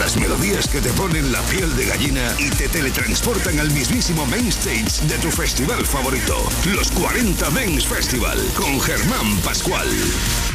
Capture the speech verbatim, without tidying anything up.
Las melodías que te ponen la piel de gallina y te teletransportan al mismísimo main stage de tu festival favorito. Los cuarenta Men's Festival con Germán Pascual.